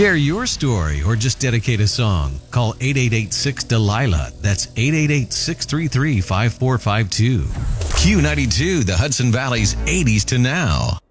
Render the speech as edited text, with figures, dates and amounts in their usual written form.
Share your story or just dedicate a song. Call 888-6-DELILA. That's 888-633-5452. Q92, the Hudson Valley's 80s to now.